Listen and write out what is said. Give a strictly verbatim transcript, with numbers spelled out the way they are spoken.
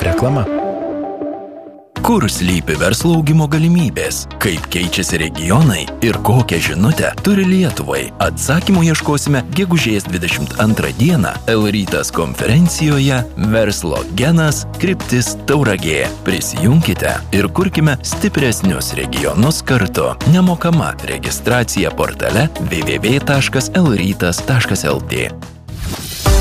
Reklama. Kur slypi verslo augimo galimybės, kaip keičiasi regionai ir kokią žinutę turi Lietuvai? Atsakymų ieškosime gegužės dvidešimt antrą dieną L-Rytas konferencijoje Verslo genas kryptis Tauragė. Prisijunkite ir kurkime stipresnius regionus kartu. Nemokama registracija portale w w w taškas l rytas taškas l t.